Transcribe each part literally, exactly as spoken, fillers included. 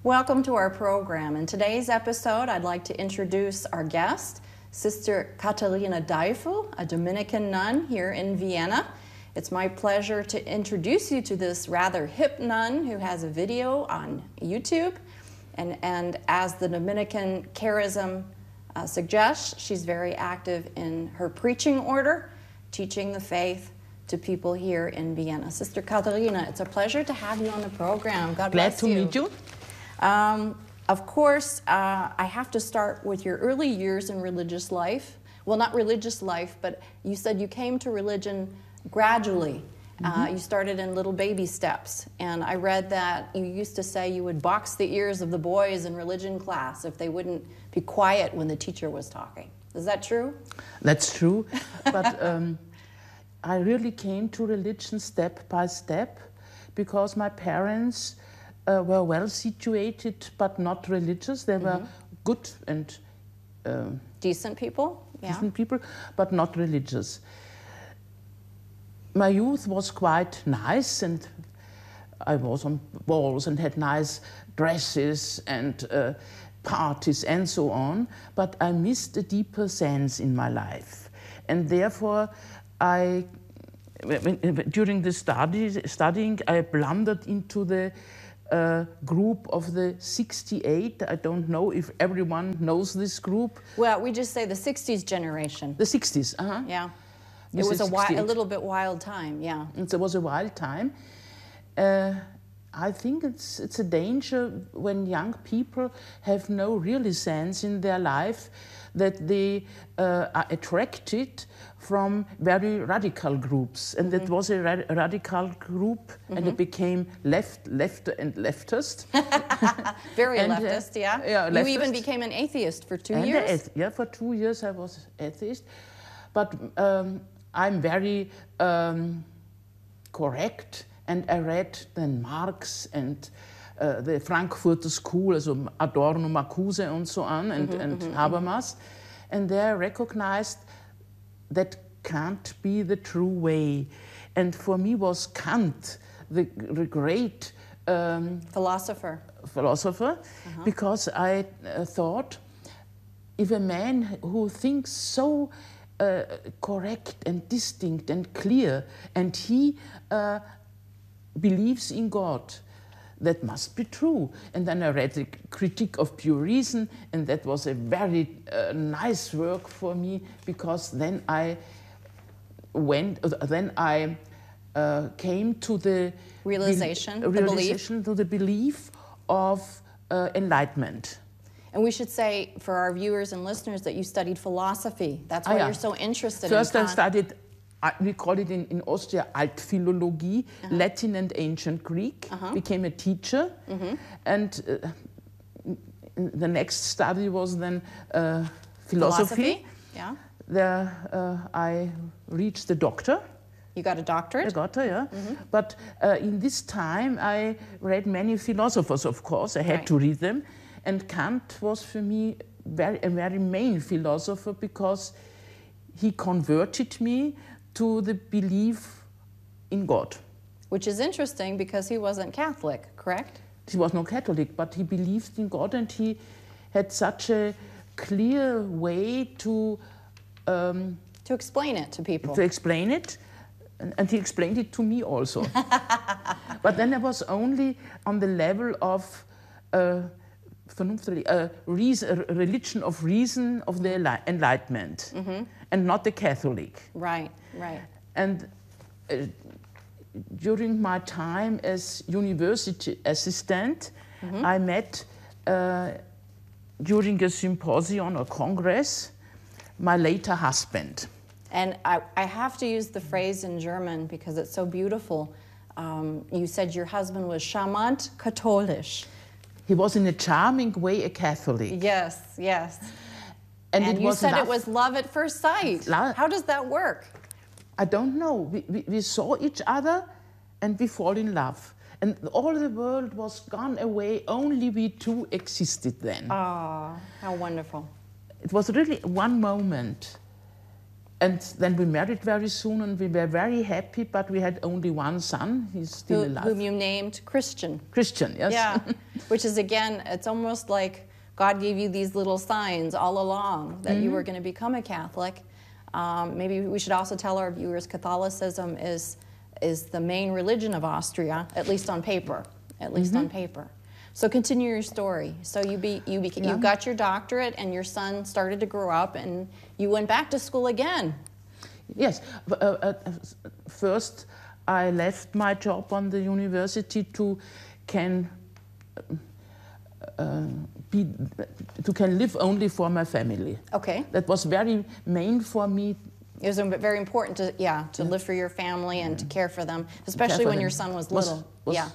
Welcome to our program. In today's episode, I'd like to introduce our guest, Sister Katharina Deifel, a Dominican nun here in Vienna. It's my pleasure to introduce you to this rather hip nun who has a video on YouTube. And, and as the Dominican charism uh, suggests, she's very active in her preaching order, teaching the faith to people here in Vienna. Sister Katharina, it's a pleasure to have you on the program. God bless you. Glad to meet you. Um, of course, uh, I have to start with your early years in religious life. Well, not religious life, but you said you came to religion gradually. Mm-hmm. uh, you started in little baby steps. And I read that you used to say you would box the ears of the boys in religion class if they wouldn't be quiet when the teacher was talking. Is that true? That's true. But um, I really came to religion step by step because my parents Uh, were well situated, but not religious. They were mm-hmm. good and uh, decent people, yeah. decent people, but not religious. My youth was quite nice, and I was on balls and had nice dresses and uh, parties and so on. But I missed a deeper sense in my life, and therefore, I, during the study, studying, I blundered into the Uh, group of the sixty-eight. I don't know if everyone knows this group. Well, we just say the sixties generation. The sixties, uh-huh. Yeah. This it was a, wi- a little bit wild time, yeah. It was a wild time. Uh, I think it's, it's a danger when young people have no really sense in their life that they uh, are attracted from very radical groups. And mm-hmm. that was a ra- radical group, mm-hmm. and it became left, left and leftist. Very and, leftist, uh, yeah. yeah you leftist. even became an atheist for two and years? Athe- yeah, for two years I was atheist. But um, I'm very um, correct, and I read then Marx and uh, the Frankfurter School, also Adorno, Marcuse and so on, and, mm-hmm, and mm-hmm, Habermas. Mm-hmm. And there I recognized that can't be the true way. And for me was Kant, the, the great um, philosopher, philosopher uh-huh. because I uh, thought, if a man who thinks so uh, correct and distinct and clear, and he uh, believes in God, that must be true. And then I read the Critique of Pure Reason, and that was a very uh, nice work for me, because then I went, uh, then I uh, came to the realization, be- the realization belief. to the belief of uh, enlightenment. And we should say for our viewers and listeners that you studied philosophy. That's why ah, yeah. you're so interested First in First I studied, uh, we call it in, in Austria, Altphilologie, uh-huh. Latin and Ancient Greek, uh-huh. became a teacher. Mm-hmm. And uh, the next study was then uh, philosophy. Philosophy, yeah. There uh, I reached the doctor. You got a doctorate? I got her, yeah. Mm-hmm. But uh, in this time I read many philosophers, of course. I had right. to read them. And Kant was for me very, a very main philosopher, because he converted me to the belief in God. Which is interesting, because he wasn't Catholic, correct? He was not Catholic, but he believed in God, and he had such a clear way to... Um, to explain it to people. To explain it, and, and he explained it to me also. But then I was only on the level of uh, uh, reason, religion of reason of the Enlightenment, mm-hmm. and not the Catholic. Right, right. And uh, during my time as university assistant, mm-hmm. I met uh, during a symposium or congress my later husband. And I, I have to use the phrase in German because it's so beautiful. Um, you said your husband was charmant katholisch. He was in a charming way a Catholic. Yes, yes. And, and it you was said love. it was love at first sight. Love. How does that work? I don't know. We, we, we saw each other and we fall in love. And all the world was gone away. Only we two existed then. Oh, how wonderful. It was really one moment. And then we married very soon, and we were very happy, but we had only one son. He's still Who, alive. whom you named Christian. Christian, yes. Yeah, which is, again, it's almost like God gave you these little signs all along that mm-hmm. you were going to become a Catholic. Um, maybe we should also tell our viewers Catholicism is, is the main religion of Austria, at least on paper, at least mm-hmm. on paper. So continue your story. So you be, you beca- yeah. you got your doctorate, and your son started to grow up, and you went back to school again. Yes. Uh, uh, first, I left my job on the university to can uh, be to can live only for my family. Okay. That was very main for me. It was very important to yeah to yeah. live for your family and yeah. to care for them, especially for when them. your son was, was little. Was, yeah.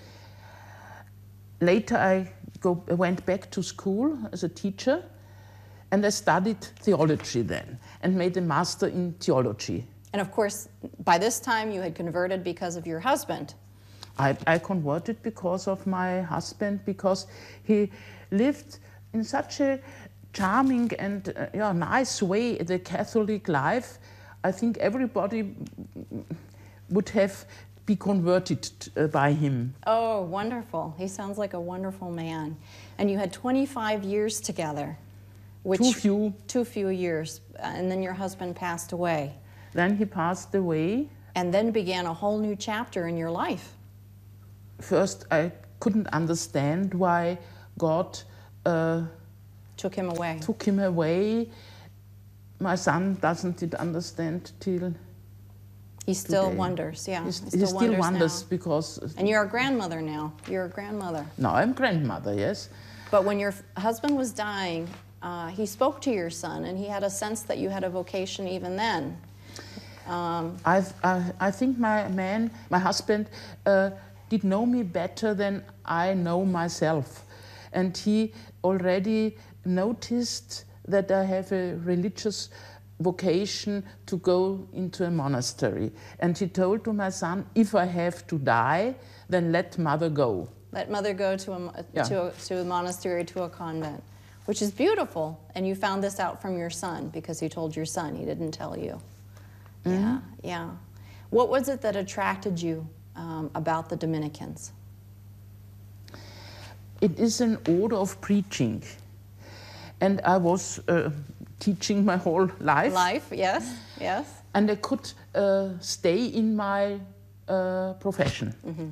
Later, I go, went back to school as a teacher, and I studied theology then, and made a master in theology. And of course, by this time, you had converted because of your husband. I, I converted because of my husband, because he lived in such a charming and uh, yeah, nice way the Catholic life. I think everybody would have be converted uh, by him. Oh, wonderful. He sounds like a wonderful man. And you had twenty-five years together. Which, too few. Too few years. And then your husband passed away. Then he passed away. And then began a whole new chapter in your life. First, I couldn't understand why God uh, took him away. Took him away. My son doesn't it understand till He still today. wonders, yeah. He's, he still, he still wonders, wonders now. because... And you're a grandmother now. You're a grandmother. No, I'm grandmother, yes. But when your f- husband was dying, uh, he spoke to your son, and he had a sense that you had a vocation even then. Um, I, I, I think my man, my husband, uh, did know me better than I know myself. And he already noticed that I have a religious vocation to go into a monastery. And he told to my son, if I have to die, then let mother go. Let mother go to a, yeah. to, a, to a monastery, to a convent, which is beautiful. And you found this out from your son because he told your son, he didn't tell you. Mm-hmm. Yeah, yeah. What was it that attracted you um, about the Dominicans? It is an order of preaching. And I was uh, teaching my whole life. Life, yes, yes. And I could uh, stay in my uh, profession. Mm-hmm.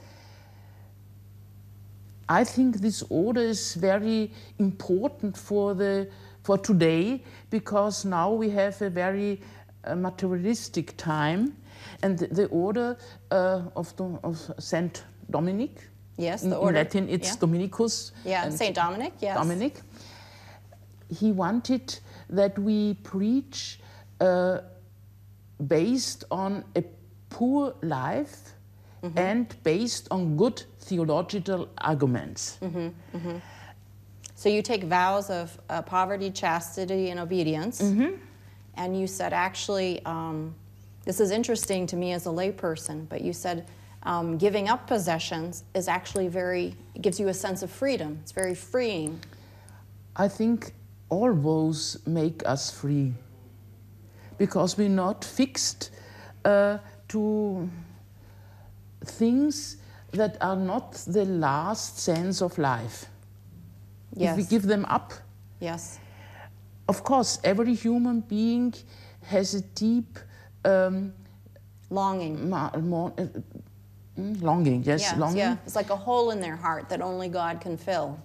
I think this order is very important for the for today, because now we have a very uh, materialistic time, and the, the order uh, of, the, of Saint Dominic. Yes, in, the order. In Latin, it's yeah. Dominicus. Yeah, Saint Dominic. Yes. Dominic. He wanted that we preach uh, based on a poor life mm-hmm. and based on good theological arguments. Mm-hmm. Mm-hmm. So you take vows of uh, poverty, chastity, and obedience, mm-hmm. and you said, actually, um, this is interesting to me as a layperson, but you said um, giving up possessions is actually very, it gives you a sense of freedom. It's very freeing. I think all vows make us free, because we're not fixed uh, to things that are not the last sense of life. Yes. If we give them up. Yes. Of course, every human being has a deep um, longing. Ma- more, uh, longing, yes, yes, longing. Yeah, it's like a hole in their heart that only God can fill.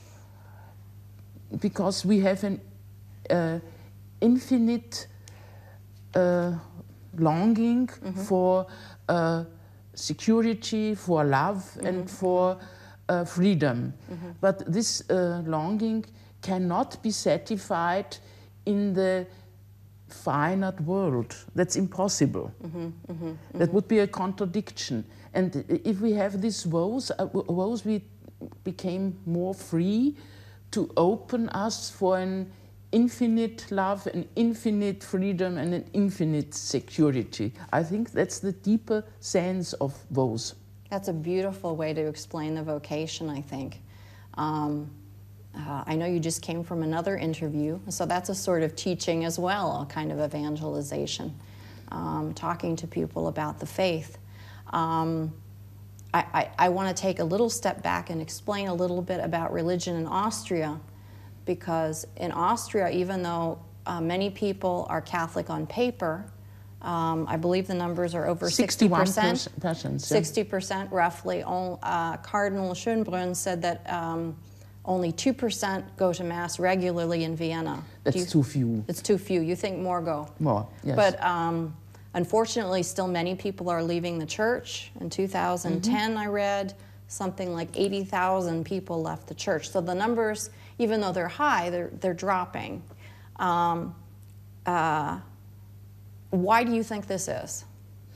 Because we have an uh, infinite uh, longing mm-hmm. for uh, security, for love, mm-hmm. and for uh, freedom. Mm-hmm. But this uh, longing cannot be satisfied in the finite world. That's impossible. Mm-hmm. Mm-hmm. Mm-hmm. That would be a contradiction. And if we have these woes, uh, woes we became more free to open us for an infinite love, an infinite freedom, and an infinite security. I think that's the deeper sense of vows. That's a beautiful way to explain the vocation, I think. Um, Uh, I know you just came from another interview, so that's a sort of teaching as well, a kind of evangelization, um, talking to people about the faith. Um, I, I, I want to take a little step back and explain a little bit about religion in Austria, because in Austria, even though uh, many people are Catholic on paper, um, I believe the numbers are over sixty percent. sixty percent roughly. Uh, Cardinal Schönbrunn said that um, only two percent go to Mass regularly in Vienna. That's you, too few. It's too few. You think more go? More, yes. But um, unfortunately, still many people are leaving the church. In two thousand ten, mm-hmm. I read something like eighty thousand people left the church. So the numbers, even though they're high, they're, they're dropping. Um, uh, why do you think this is?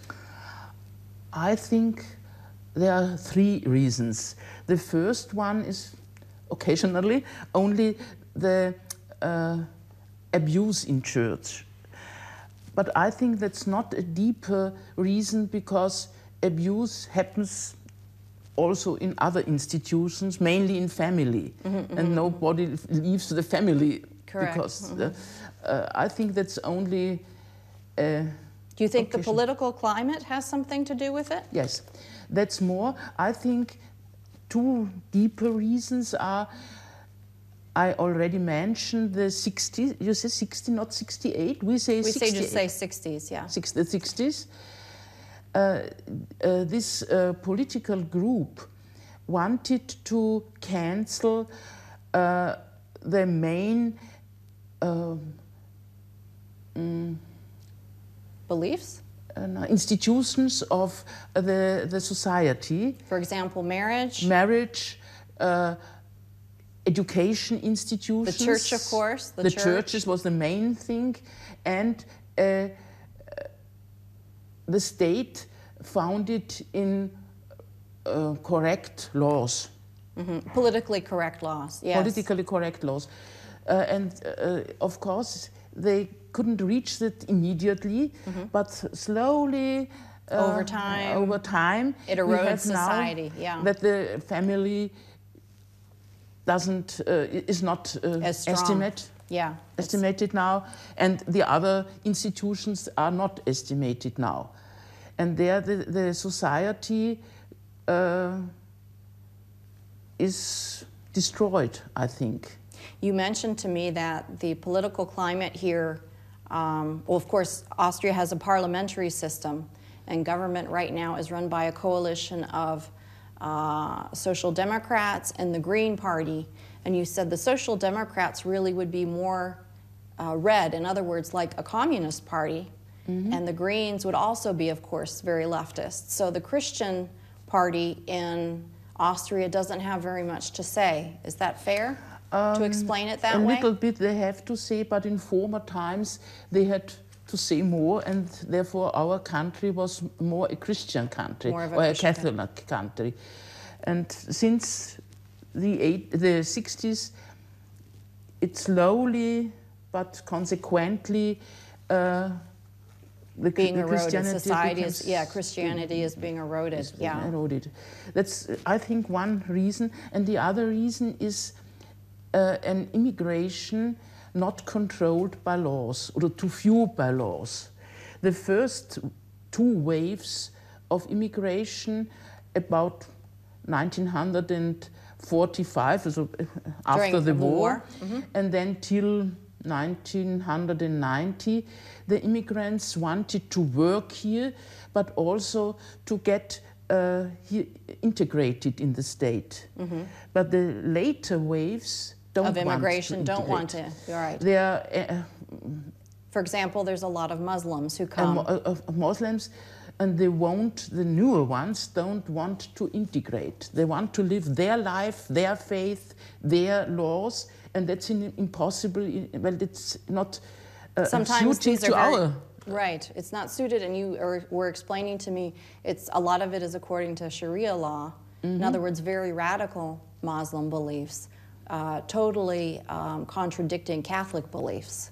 I think there are three reasons. The first one is occasionally only the uh, abuse in church. But I think that's not a deeper reason, because abuse happens also in other institutions, mainly in family, mm-hmm, and mm-hmm. nobody leaves the family. Correct. Because mm-hmm. uh, uh, I think that's only. Uh, Do you think occasion. the political climate has something to do with it? Yes, that's more. I think two deeper reasons are, I already mentioned the sixties. You say sixty, not sixty-eight? We say we sixty-eight. We say just say sixties, yeah. Six, the sixties. Uh, uh, this uh, political group wanted to cancel uh, the main uh, mm, beliefs? Uh, institutions of the, the society. For example, marriage? Marriage, uh, education institutions. The church, of course. The, the church. churches was the main thing. And uh, the state found it in uh, correct laws. Mm-hmm. Politically correct laws, yes. Politically correct laws. Uh, and uh, of course, they couldn't reach it immediately, mm-hmm. but slowly, uh, over time, over time, it erodes society. Yeah, that the family doesn't uh, is not uh, estimate. Yeah, estimated now, and the other institutions are not estimated now, and there the, the society uh, is destroyed, I think. You mentioned to me that the political climate here, um, well, of course, Austria has a parliamentary system, and government right now is run by a coalition of uh, Social Democrats and the Green Party. And you said the Social Democrats really would be more uh, red, in other words, like a communist party, mm-hmm. and the Greens would also be, of course, very leftist. So the Christian party in Austria doesn't have very much to say. Is that fair? Um, to explain it that a way? A little bit they have to say, but in former times they had to say more, and therefore our country was more a Christian country, more of a or Christian a Catholic country. And since the, eight, the sixties, it slowly but consequently uh, the, being the eroded. Christianity Society is, yeah, Christianity is being eroded. Is yeah, eroded. That's, I think, one reason, and the other reason is uh, an immigration not controlled by laws, or too few by laws. The first two waves of immigration, about nineteen forty-five, so after During the war, war. Mm-hmm. and then till nineteen ninety, the immigrants wanted to work here, but also to get uh, here integrated in the state. Mm-hmm. But the later waves don't of immigration want to don't want to. You're right. They are, uh, for example, there's a lot of Muslims who come. Uh, uh, Muslims, and they won't. The newer ones don't want to integrate. They want to live their life, their faith, their laws, and that's in, impossible. Well, it's not uh, Sometimes suited these are to very, our. Right, it's not suited, and you are, were explaining to me. It's a lot of it is according to Sharia law. Mm-hmm. In other words, very radical Muslim beliefs. Uh, totally um, contradicting Catholic beliefs.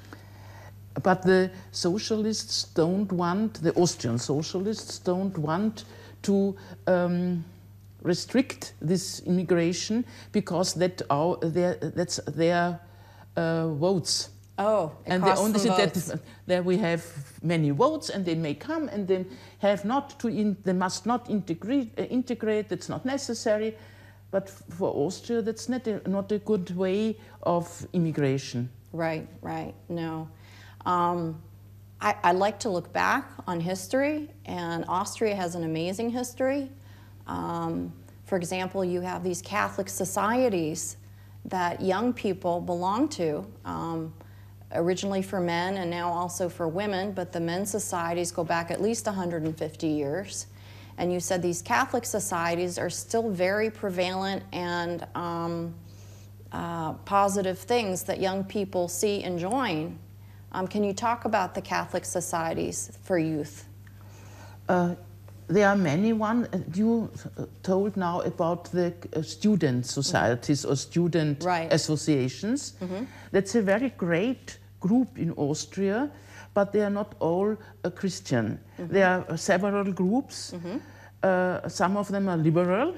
But the socialists don't want, the Austrian socialists don't want to um, restrict this immigration because that our, their, that's their uh, votes. Oh, it and they costs only them say votes. that there we have many votes, and they may come, and they have not to. In, they must not integrate. Uh, integrate. That's not necessary. But for Austria, that's not a, not a good way of immigration. Right. Right. No. Um, I, I like to look back on history, and Austria has an amazing history. Um, for example, you have these Catholic societies that young people belong to. Um, originally for men and now also for women, but the men's societies go back at least one hundred fifty years. And you said these Catholic societies are still very prevalent and um, uh, positive things that young people see and join. Um, can you talk about the Catholic societies for youth? Uh, there are many one. Uh, you told now about the uh, student societies mm-hmm. or student right. associations. Mm-hmm. That's a very great group in Austria, but they are not all uh, Christian. Mm-hmm. There are several groups. Mm-hmm. uh, some of them are liberal.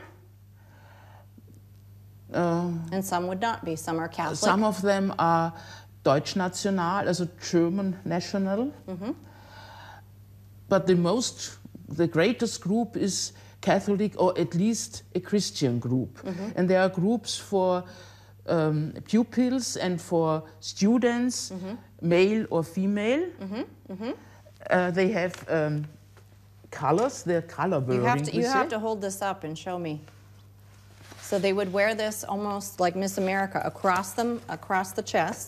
Uh, and some would not be. Some are Catholic. Some of them are Deutschnational, also German national. Mm-hmm. But the most, the greatest group is Catholic, or at least a Christian group. Mm-hmm. And there are groups for Um, pupils and for students, mm-hmm. male or female. Mm-hmm. Mm-hmm. Uh, they have um, colors, they're color bearing. You have to, you have to hold this up and show me. So they would wear this almost like Miss America across them, across the chest.